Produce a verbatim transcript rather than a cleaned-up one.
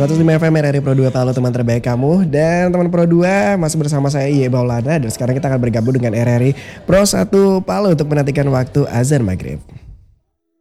seratus lima F M R R I Pro dua Palu, teman terbaik kamu. Dan teman Pro dua masih bersama saya Iye Maulana. Dan sekarang kita akan bergabung dengan R R I Pro satu Palu untuk menantikan waktu azan maghrib.